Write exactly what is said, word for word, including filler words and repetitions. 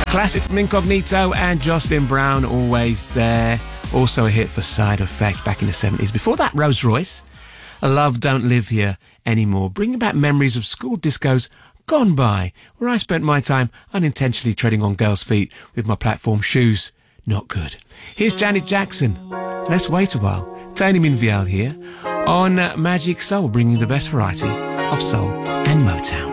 Classic from Incognito and Jocelyn Brown, Always There. Also a hit for Side Effect back in the seventies. Before that, Rose Royce, Love Don't Live Here Anymore, bringing back memories of school discos gone by, where I spent my time unintentionally treading on girls' feet with my platform shoes. Not good. Here's Janet Jackson. Let's wait a while. Tony Minviel here on Magic Soul, bringing the best variety of soul and Motown.